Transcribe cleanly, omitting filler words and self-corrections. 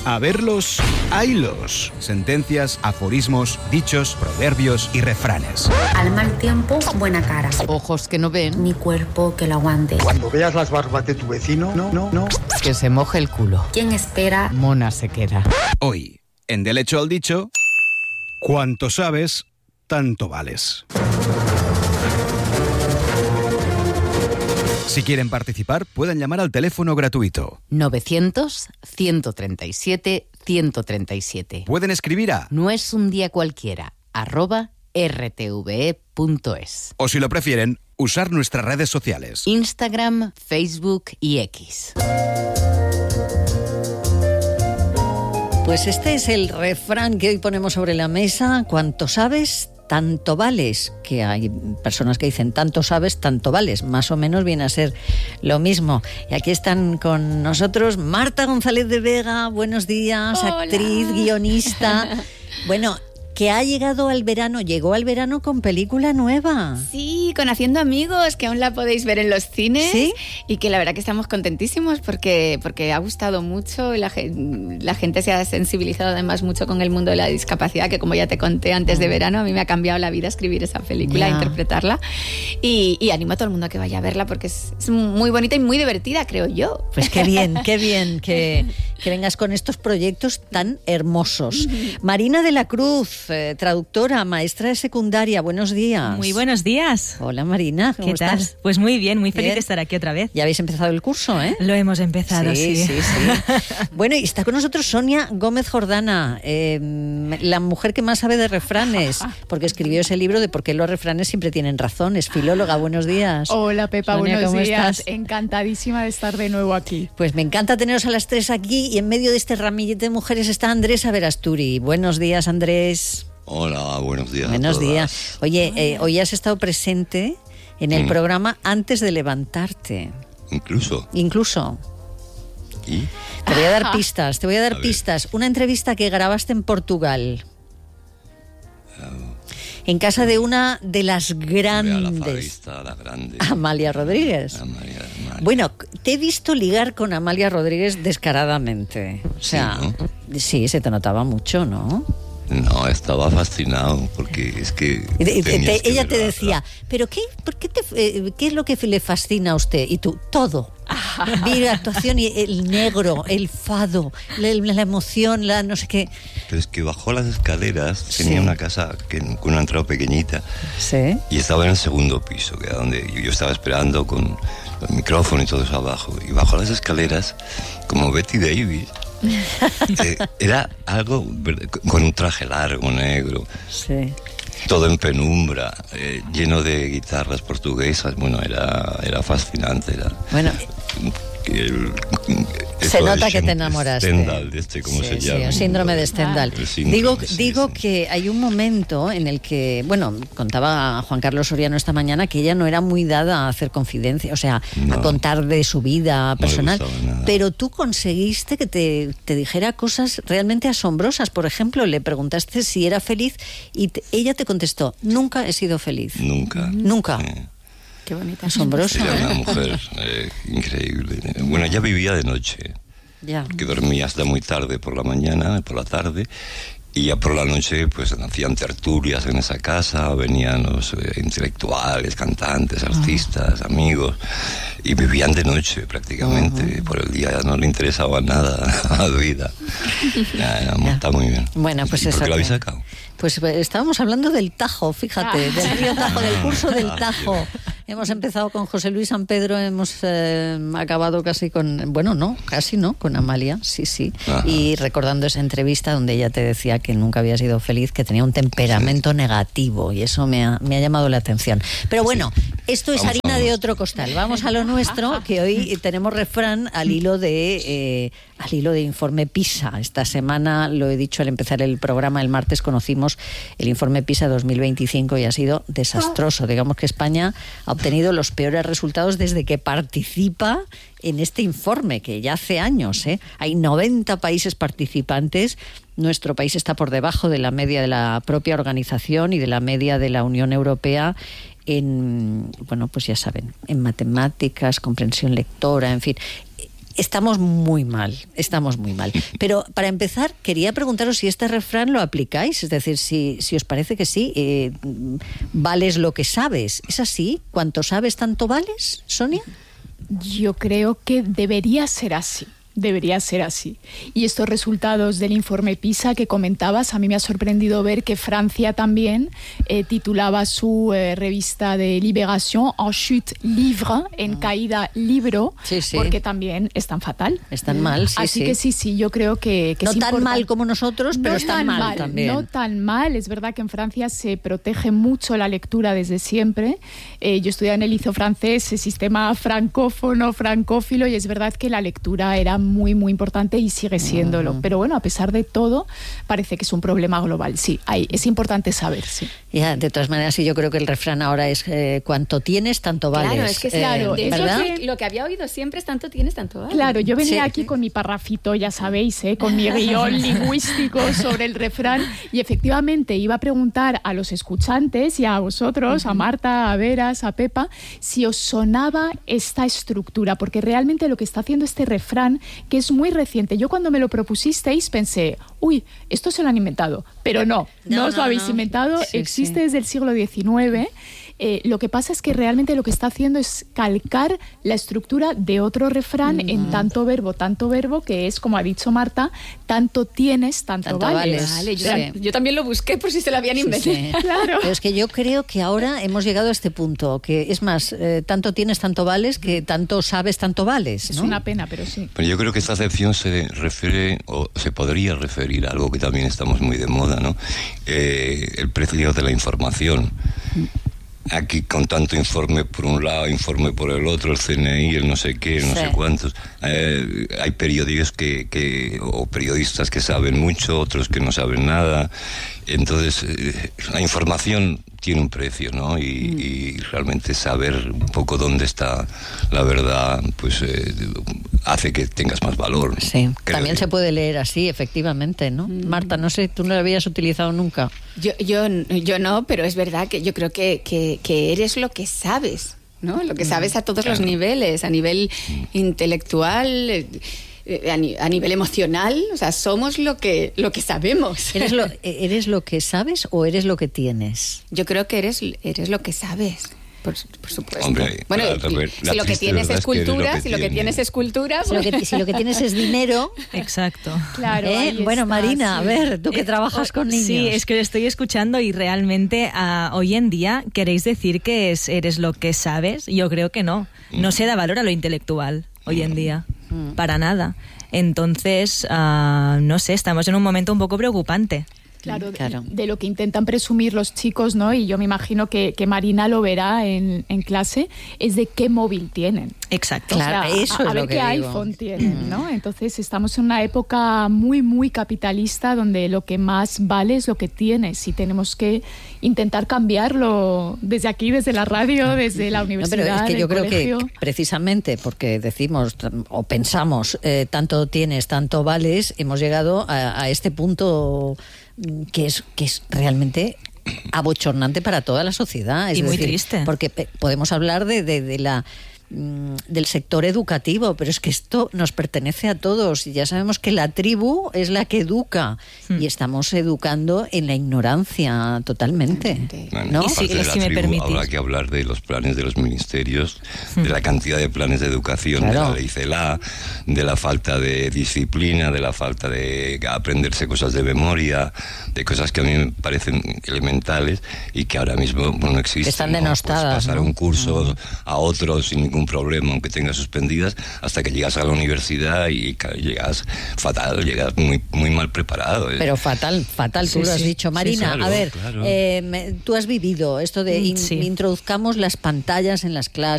A verlos, haylos. Sentencias, aforismos, dichos, proverbios y refranes. Al mal tiempo, buena cara. Ojos que no ven, Ni cuerpo que lo aguante. Cuando veas las barbas de tu vecino, no. que se moje el culo. ¿Quién espera? Mona se queda. Hoy, en Del hecho al dicho, cuanto sabes, tanto vales. Si quieren participar, pueden llamar al teléfono gratuito. 900-137-137. Pueden escribir a No es un día cualquiera, @rtve.es. o si lo prefieren, usar nuestras redes sociales. Instagram, Facebook y X. Pues este es el refrán que hoy ponemos sobre la mesa. Cuanto sabes, tanto vales. Que hay personas que dicen tanto sabes, tanto vales. Más o menos viene a ser lo mismo. Y aquí están con nosotros Marta González de Vega. Buenos días. Hola. Actriz, guionista. Bueno, que ha llegado al verano, llegó al verano con película nueva. Sí, con Haciendo Amigos, que aún la podéis ver en los cines. ¿Sí? Y que la verdad que estamos contentísimos porque ha gustado mucho. La gente se ha sensibilizado además mucho con el mundo de la discapacidad, que como ya te conté antes de verano, a mí me ha cambiado la vida escribir esa película, Ya. interpretarla. Y animo a todo el mundo a que vaya a verla porque es muy bonita y muy divertida, creo yo. Pues qué bien que vengas con estos proyectos tan hermosos. Marina de la Cruz, traductora, maestra de secundaria, buenos días. Muy buenos días. Hola Marina, ¿cómo ¿Qué tal? estás? Pues muy bien, muy feliz Bien. de estar aquí otra vez. Ya habéis empezado el curso, ¿eh? Lo hemos empezado, sí. Sí. Bueno, y está con nosotros Sonia Gómez Jordana, la mujer que más sabe de refranes, porque escribió ese libro de por qué los refranes siempre tienen razón. Es filóloga, buenos días. Hola Pepa, Sonia, buenos ¿cómo días. estás? Encantadísima de estar de nuevo aquí. Pues me encanta teneros a las tres aquí y en medio de este ramillete de mujeres está Andrés Averasturi. Buenos días, Andrés. Hola, buenos días. Buenos a todas. días. Oye, hoy has estado presente en el programa antes de levantarte. Incluso. Te ¿Y? voy a dar pistas, A ver. Una entrevista que grabaste en Portugal. En casa de una de las A la grandes, farista, la grande. Amalia Rodríguez. Amalia. Bueno, te he visto ligar con Amalia Rodríguez descaradamente. O sea, sí, se te notaba mucho, ¿no? No, estaba fascinado porque es que tenías que Ella te verla. decía, ¿pero qué es lo que le fascina a usted? Y tú, todo. Vi la actuación y el negro, el fado, la emoción, la no sé qué. Pero es que bajó las escaleras, Sí. tenía una casa con una entrada pequeñita Sí. y estaba en el segundo piso, que era donde yo estaba esperando con el micrófono y todo eso abajo. Y bajó las escaleras como Betty Davis. Era algo con un traje largo, negro, Sí. todo en penumbra, lleno de guitarras portuguesas. Bueno, era fascinante. Bueno, se esto nota del que te enamoraste. Stendhal, ¿cómo se llama? el síndrome de Stendhal. El síndrome, Digo sí. que hay un momento en el que, bueno, contaba Juan Carlos Soriano esta mañana que ella no era muy dada a hacer confidencia, o sea, No. a contar de su vida No le personal, gustaba nada. pero tú conseguiste que te dijera cosas realmente asombrosas. Por ejemplo, le preguntaste si era feliz y ella te contestó, nunca he sido feliz. Nunca. Nunca. Qué bonita. Asombroso. Era ¿eh? una mujer increíble. Bueno, ella vivía de noche, Ya. que dormía hasta muy tarde por la mañana, por la tarde, y ya por la noche pues hacían tertulias en esa casa, venían los intelectuales, cantantes, artistas, amigos, y vivían de noche prácticamente. Por el día ya no le interesaba nada a la vida. Está muy bien. Bueno, pues ¿Y por eso qué lo habéis que- sacado? Pues estábamos hablando del Tajo, fíjate, del río Tajo, del curso del Tajo. Hemos empezado con José Luis San Pedro, hemos acabado casi con, bueno, no, casi no, con Amalia, sí. Ajá. Y recordando esa entrevista donde ella te decía que nunca había sido feliz, que tenía un temperamento negativo, y eso me ha llamado la atención. Pero bueno, esto es Vamos a harina lo de nuestro. otro costal. Vamos a lo nuestro, que hoy tenemos refrán al hilo de Informe PISA. Esta semana, lo he dicho al empezar el programa, el martes conocimos el Informe PISA 2025 y ha sido desastroso. Digamos que España ha obtenido los peores resultados desde que participa en este informe, que ya hace años, ¿eh? Hay 90 países participantes. Nuestro país está por debajo de la media de la propia organización y de la media de la Unión Europea en, bueno, pues ya saben, en matemáticas, comprensión lectora, en fin. Estamos muy mal. Pero para empezar, quería preguntaros si este refrán lo aplicáis, es decir, si os parece que sí, vales lo que sabes. ¿Es así? ¿Cuanto sabes, tanto vales, Sonia? Yo creo que debería ser así. Y estos resultados del informe PISA que comentabas, a mí me ha sorprendido ver que Francia también titulaba su revista de Libération en chute livre, en caída libro, porque también están fatal. Están mal, sí. Así que sí, yo creo que no es tan importante. mal como nosotros, pero no están mal también. No tan mal, es verdad que en Francia se protege mucho la lectura desde siempre. Yo estudié en el liceo francés, el sistema francófono, francófilo, y es verdad que la lectura era muy, muy importante y sigue siéndolo. Pero bueno, a pesar de todo, parece que es un problema global. Sí, es importante saber, sí. Ya, de todas maneras, sí, yo creo que el refrán ahora es cuanto tienes, tanto vales. Claro, es que claro, ¿verdad? Lo que había oído siempre es tanto tienes, tanto vales. Claro, yo venía aquí con mi parrafito, ya sabéis, con mi guión lingüístico sobre el refrán, y efectivamente iba a preguntar a los escuchantes y a vosotros, a Marta, a Veras, a Pepa, si os sonaba esta estructura, porque realmente lo que está haciendo este refrán, que es muy reciente. Yo cuando me lo propusisteis pensé, uy, esto se lo han inventado, pero no os lo habéis inventado, existe desde el siglo XIX. Lo que pasa es que realmente lo que está haciendo es calcar la estructura de otro refrán en tanto verbo, que es, como ha dicho Marta, tanto tienes, tanto vales. Vale, yo también lo busqué por si se lo habían inventado. Sí. Claro. Pero es que yo creo que ahora hemos llegado a este punto, que es más, tanto tienes, tanto vales, que tanto sabes, tanto vales, ¿no? Es una pena, pero sí. Pero yo creo que esta acepción se refiere, o se podría referir a algo que también estamos muy de moda, ¿no? El precio de la información. Aquí con tanto informe por un lado, informe por el otro, el CNI, el no sé qué, no sé cuántos. Hay periódicos o periodistas que saben mucho, otros que no saben nada. Entonces, la información tiene un precio, ¿no? Y realmente saber un poco dónde está la verdad, pues hace que tengas más valor. Sí, también se puede leer así, efectivamente, ¿no? Marta, no sé, tú no lo habías utilizado nunca. Yo no, pero es verdad que yo creo que eres lo que sabes, ¿no? Lo que sabes a todos los niveles, a nivel intelectual, a nivel emocional, o sea, somos lo que sabemos. ¿Eres lo que sabes o eres lo que tienes? Yo creo que eres lo que sabes. Por supuesto. Hombre, bueno, si lo que tienes es cultura, si lo que tienes es dinero. Exacto. Claro. Bueno, está, Marina, sí. a ver, tú que trabajas con niños. Sí, es que lo estoy escuchando y realmente hoy en día queréis decir que eres lo que sabes. Yo creo que no. No se da valor a lo intelectual hoy en día. Para nada. Entonces, no sé, estamos en un momento un poco preocupante. Claro. De lo que intentan presumir los chicos, ¿no? Y yo me imagino que Marina lo verá en clase, es de qué móvil tienen. Exacto. Claro, o sea, eso es a ver lo que qué digo. iPhone tienen, ¿no? Entonces estamos en una época muy, muy capitalista donde lo que más vale es lo que tienes y tenemos que intentar cambiarlo desde aquí, desde la radio, desde la universidad, pero es que yo creo colegio. que precisamente porque decimos o pensamos tanto tienes, tanto vales, hemos llegado a este punto que es realmente abochornante para toda la sociedad. Es y muy decir, triste. Porque podemos hablar del sector educativo, pero es que esto nos pertenece a todos y ya sabemos que la tribu es la que educa y estamos educando en la ignorancia totalmente, Bueno, ¿no? aparte de la si me tribu, permitís. habrá que hablar de los planes de los ministerios, de la cantidad de planes de educación, de la ley CELA, de la falta de disciplina, de la falta de aprenderse cosas de memoria, de cosas que a mí me parecen elementales y que ahora mismo no existen. Están denostadas, Pues pasar ¿no? un curso a otro sin ningún problema, aunque tengas suspendidas, hasta que llegas a la universidad y llegas fatal, llegas muy, muy mal preparado. Pero fatal, tú lo has dicho. Marina, claro, a ver, claro. tú has vivido esto de introduzcamos las pantallas en las clases.